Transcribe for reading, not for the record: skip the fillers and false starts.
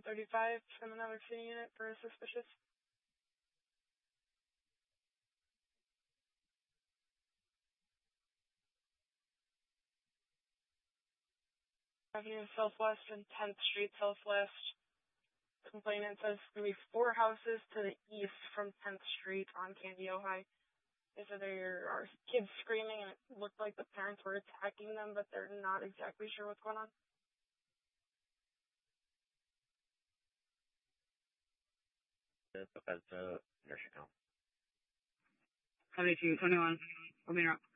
35 from another city unit for suspicious. Avenue Southwest and 10th Street Southwest. Complainant says there will be 4 houses to the east from 10th Street on Candy Ojai. They said there are kids screaming and it looked like the parents were attacking them, but they're not exactly sure what's going on. Bethesda, Nursing Home. 7221, open up.